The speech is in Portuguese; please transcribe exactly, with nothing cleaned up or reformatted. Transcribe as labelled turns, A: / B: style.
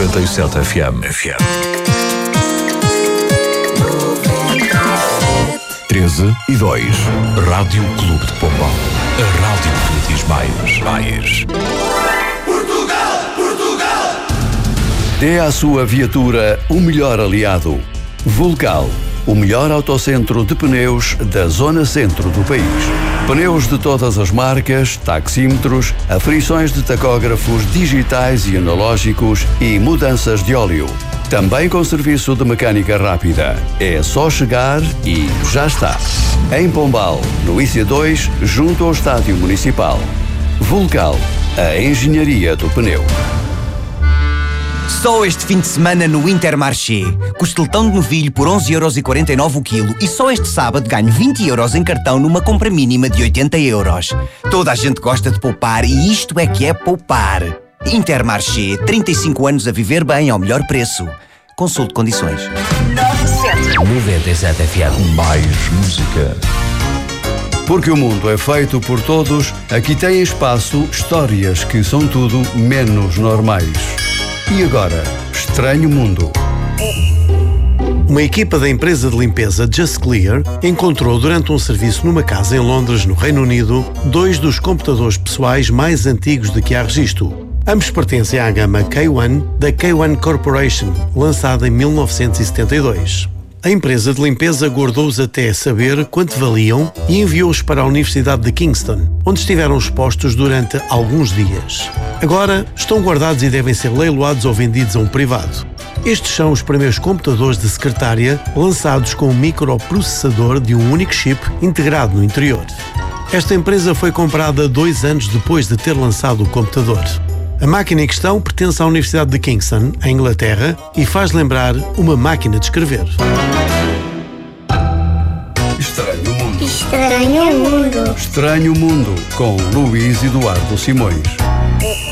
A: noventa e sete F M. F M. treze e dois. Rádio Clube de Pombal. A rádio que diz mais. Mais.
B: Portugal! Portugal!
C: Dê à sua viatura o melhor aliado. Vulcal, o melhor autocentro de pneus da zona centro do país. Pneus de todas as marcas, taxímetros, aferições de tacógrafos digitais e analógicos e mudanças de óleo. Também com serviço de mecânica rápida. É só chegar e já está. Em Pombal, no I C dois, junto ao Estádio Municipal. Vulcal, a engenharia do pneu.
D: Só este fim de semana no Intermarché. Costeletão de novilho por onze euros e quarenta e nove o quilo. E só este sábado ganho vinte euros em cartão numa compra mínima de oitenta euros. Toda a gente gosta de poupar e isto é que é poupar. Intermarché, trinta e cinco anos a viver bem ao melhor preço. Consulte condições.
A: noventa e sete F M. Mais música.
C: Porque o mundo é feito por todos, aqui tem espaço histórias que são tudo menos normais. E agora, Estranho Mundo.
E: Uma equipa da empresa de limpeza Just Clear encontrou durante um serviço numa casa em Londres, no Reino Unido, dois dos computadores pessoais mais antigos de que há registro. Ambos pertencem à gama K um da K um Corporation, lançada em mil novecentos e setenta e dois. A empresa de limpeza guardou-os até saber quanto valiam e enviou-os para a Universidade de Kingston, onde estiveram expostos durante alguns dias. Agora estão guardados e devem ser leiloados ou vendidos a um privado. Estes são os primeiros computadores de secretária lançados com um microprocessador de um único chip integrado no interior. Esta empresa foi comprada dois anos depois de ter lançado o computador. A máquina em questão pertence à Universidade de Kingston, em Inglaterra, e faz lembrar uma máquina de escrever.
C: Estranho Mundo.
F: Estranho Mundo.
C: Estranho Mundo, com Luís Eduardo Simões.